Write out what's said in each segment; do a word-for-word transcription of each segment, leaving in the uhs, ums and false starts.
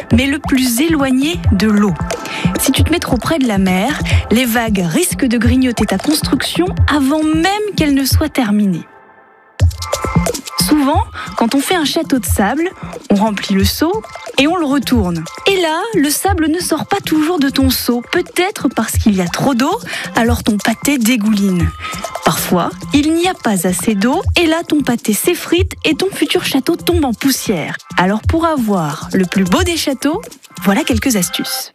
mais le plus éloigné de l'eau. Si tu te mets trop près de la mer, les vagues risquent de grignoter ta construction avant même qu'elle ne soit terminée. Souvent, quand on fait un château de sable, on remplit le seau et on le retourne. Et là, le sable ne sort pas toujours de ton seau, peut-être parce qu'il y a trop d'eau, alors ton pâté dégouline. Parfois, il n'y a pas assez d'eau et là, ton pâté s'effrite et ton futur château tombe en poussière. Alors pour avoir le plus beau des châteaux, voilà quelques astuces.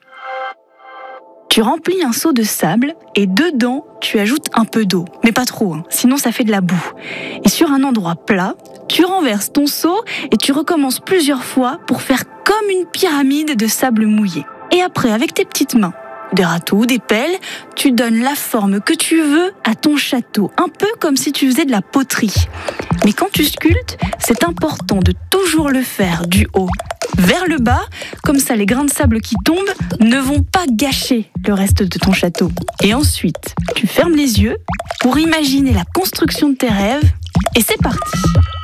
Tu remplis un seau de sable et dedans, tu ajoutes un peu d'eau. Mais pas trop, hein, sinon ça fait de la boue. Et sur un endroit plat, tu renverses ton seau et tu recommences plusieurs fois pour faire comme une pyramide de sable mouillé. Et après, avec tes petites mains, des râteaux, des pelles, tu donnes la forme que tu veux à ton château, un peu comme si tu faisais de la poterie. Mais quand tu sculptes, c'est important de toujours le faire du haut vers le bas, comme ça les grains de sable qui tombent ne vont pas gâcher le reste de ton château. Et ensuite, tu fermes les yeux pour imaginer la construction de tes rêves et c'est parti.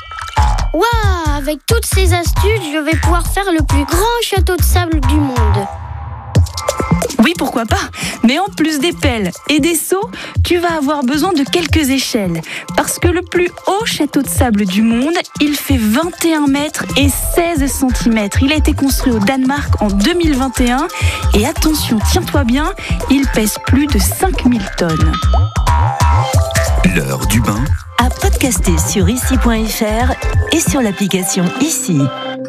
Waouh! Avec toutes ces astuces, je vais pouvoir faire le plus grand château de sable du monde. Oui, pourquoi pas. Mais en plus des pelles et des seaux, tu vas avoir besoin de quelques échelles. Parce que le plus haut château de sable du monde, il fait vingt et un mètres et seize centimètres. Il a été construit au Danemark en deux mille vingt et un. Et attention, tiens-toi bien, il pèse plus de cinq mille tonnes. L'heure du bain. À podcaster sur ici point f r et sur l'application Ici.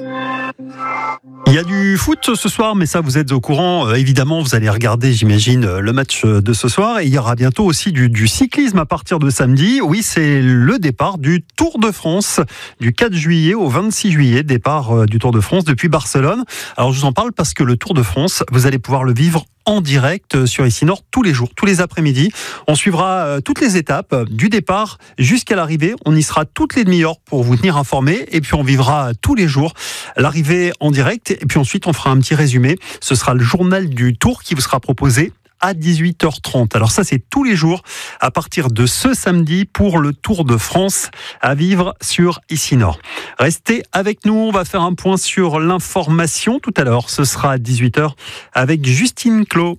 Il y a du foot ce soir, mais ça vous êtes au courant. Euh, évidemment, vous allez regarder, j'imagine, le match de ce soir. Et il y aura bientôt aussi du, du cyclisme à partir de samedi. Oui, c'est le départ du Tour de France du quatre juillet au vingt-six juillet. Départ euh, du Tour de France depuis Barcelone. Alors je vous en parle parce que le Tour de France, vous allez pouvoir le vivre en direct sur Ici Nord tous les jours, tous les après-midi. On suivra toutes les étapes du départ jusqu'à l'arrivée. On y sera toutes les demi-heures pour vous tenir informés. Et puis on vivra tous les jours l'arrivée en direct. Et puis ensuite on fera un petit résumé. Ce sera le journal du Tour qui vous sera proposé à dix-huit heures trente. Alors ça, c'est tous les jours à partir de ce samedi pour le Tour de France à vivre sur Ici Nord. Restez avec nous, on va faire un point sur l'information tout à l'heure. Ce sera à dix-huit heures avec Justine Clos.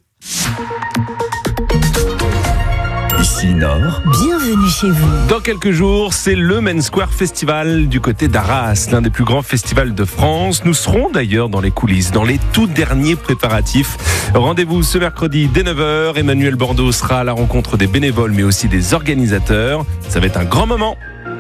Ici Nord. Bienvenue chez vous. Dans quelques jours, c'est le Main Square Festival du côté d'Arras, l'un des plus grands festivals de France. Nous serons d'ailleurs dans les coulisses, dans les tout derniers préparatifs. Rendez-vous ce mercredi dès neuf heures. Emmanuel Bordeaux sera à la rencontre des bénévoles, mais aussi des organisateurs. Ça va être un grand moment.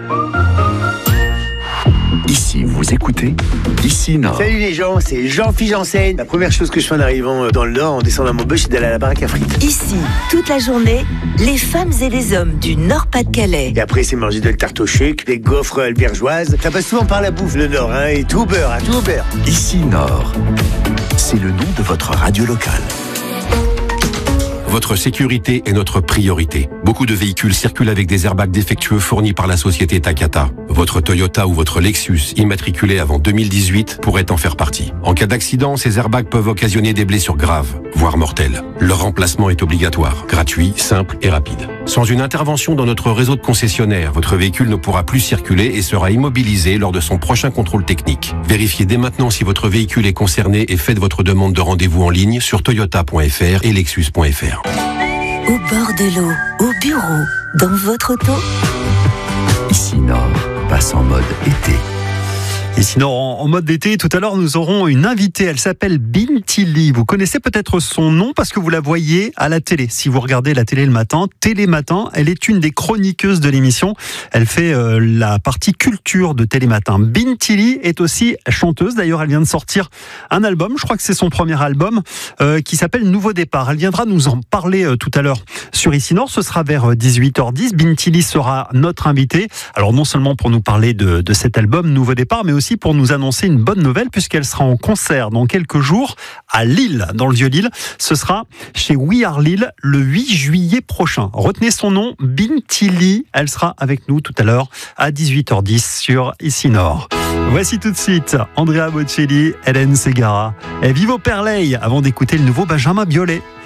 Ici, vous écoutez Ici Nord. Salut les gens, c'est Jean-Philippe Janssen. La première chose que je fais en arrivant dans le Nord, en descendant à Maubeuge, c'est d'aller à la baraque à frites. Ici, toute la journée, les femmes et les hommes du Nord-Pas-de-Calais. Et après, c'est manger de la tarte au chuc, des gaufres albergeoises. Ça passe souvent par la bouffe, le Nord, hein, et tout au beurre, hein, tout au beurre. Ici Nord, c'est le nom de votre radio locale. Votre sécurité est notre priorité. Beaucoup de véhicules circulent avec des airbags défectueux fournis par la société Takata. Votre Toyota ou votre Lexus, immatriculé avant deux mille dix-huit, pourrait en faire partie. En cas d'accident, ces airbags peuvent occasionner des blessures graves, voire mortelles. Leur remplacement est obligatoire, gratuit, simple et rapide. Sans une intervention dans notre réseau de concessionnaires, votre véhicule ne pourra plus circuler et sera immobilisé lors de son prochain contrôle technique. Vérifiez dès maintenant si votre véhicule est concerné et faites votre demande de rendez-vous en ligne sur toyota point f r et lexus point f r. Au bord de l'eau, au bureau, dans votre auto. Ici Nord passe en mode été. Et sinon, en mode d'été, tout à l'heure, nous aurons une invitée. Elle s'appelle Binti Lee. Vous connaissez peut-être son nom parce que vous la voyez à la télé. Si vous regardez la télé le matin, Télématin, elle est une des chroniqueuses de l'émission. Elle fait euh, la partie culture de Télématin. Binti Lee est aussi chanteuse. D'ailleurs, elle vient de sortir un album. Je crois que c'est son premier album euh, qui s'appelle Nouveau Départ. Elle viendra nous en parler euh, tout à l'heure sur Ici Nord. Ce sera vers dix-huit heures dix. Binti Lee sera notre invitée. Alors, non seulement pour nous parler de, de cet album Nouveau Départ, mais aussi pour nous annoncer une bonne nouvelle puisqu'elle sera en concert dans quelques jours à Lille, dans le Vieux-Lille. Ce sera chez We Are Lille le huit juillet prochain. Retenez son nom, Binti Lee. Elle sera avec nous tout à l'heure à dix-huit heures dix sur Ici Nord. Voici tout de suite Andrea Bocelli, Hélène Ségara et Vivo Perley avant d'écouter le nouveau Benjamin Biolay.